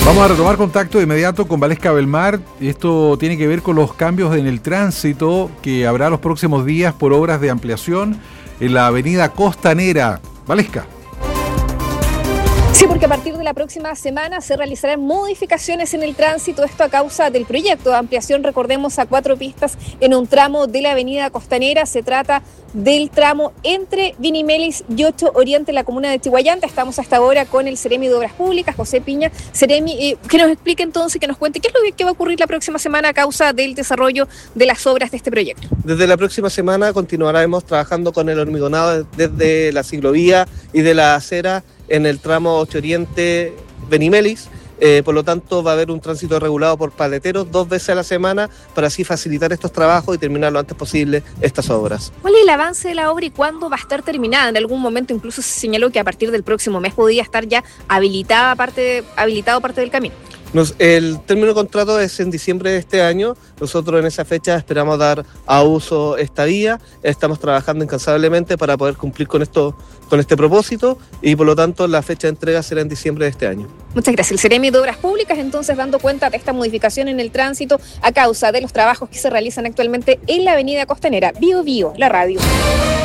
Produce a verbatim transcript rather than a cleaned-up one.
Vamos a retomar contacto de inmediato con Valesca Belmar. Esto tiene que ver con los cambios en el tránsito que habrá los próximos días por obras de ampliación en la avenida Costanera. Valesca. Sí, porque a partir de la próxima semana se realizarán modificaciones en el tránsito, esto a causa del proyecto de ampliación, recordemos, a cuatro pistas en un tramo de la avenida Costanera. Se trata del tramo entre Vinimelis y ocho Oriente, en la comuna de Chihuayante. Estamos hasta ahora con el Seremi de Obras Públicas, José Piña. Seremi, eh, que nos explique entonces, que nos cuente qué es lo que va a ocurrir la próxima semana a causa del desarrollo de las obras de este proyecto. Desde la próxima semana continuaremos trabajando con el hormigonado desde la ciclovía y de la acera en el tramo ocho Oriente Benimelis. Eh, por lo tanto, va a haber un tránsito regulado por paleteros dos veces a la semana para así facilitar estos trabajos y terminar lo antes posible estas obras. ¿Cuál es el avance de la obra y cuándo va a estar terminada? En algún momento incluso se señaló que a partir del próximo mes podría estar ya habilitada parte, habilitado parte del camino. Nos, el término de contrato es en diciembre de este año. Nosotros en esa fecha esperamos dar a uso esta vía. Estamos trabajando incansablemente para poder cumplir con esto, con este propósito, y por lo tanto la fecha de entrega será en diciembre de este año. Muchas gracias. El Seremi de Obras Públicas entonces dando cuenta de esta modificación en el tránsito a causa de los trabajos que se realizan actualmente en la avenida Costanera. Bio Bio, la radio.